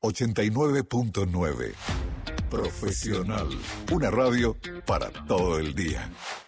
89.9. Profesional. Una radio para todo el día.